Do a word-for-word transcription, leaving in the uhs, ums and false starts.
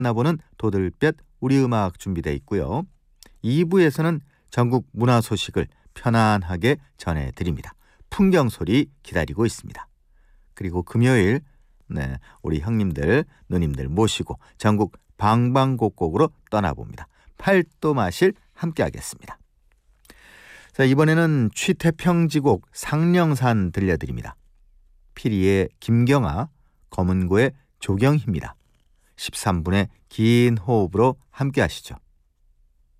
만나보는 도들볕 우리음악 준비되어 있고요. 이 부에서는 전국 문화 소식을 편안하게 전해드립니다. 풍경소리 기다리고 있습니다. 그리고 금요일 네, 우리 형님들 누님들 모시고 전국 방방곡곡으로 떠나봅니다. 팔도 마실 함께 하겠습니다. 자, 이번에는 취태평지곡 상령산 들려드립니다. 피리의 김경아, 검은고의 조경희입니다. 십삼 분의 긴 호흡으로 함께 하시죠.